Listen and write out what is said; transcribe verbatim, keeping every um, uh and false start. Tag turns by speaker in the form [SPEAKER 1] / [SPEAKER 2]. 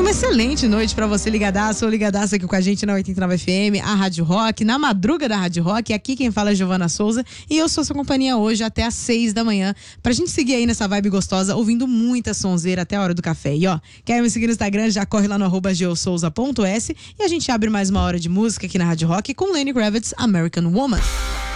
[SPEAKER 1] Uma excelente noite pra você ligadaço ou ligadaço aqui com a gente na oitenta e nove F M, a Rádio Rock, na madruga da Rádio Rock. Aqui quem fala é Giovana Souza e eu sou sua companhia hoje até às seis da manhã, pra gente seguir aí nessa vibe gostosa, ouvindo muita sonzeira até a hora do café. E ó, quer me seguir no Instagram, já corre lá no arroba geosouza ponto s e a gente abre mais uma hora de música aqui na Rádio Rock com Lenny Kravitz, American Woman.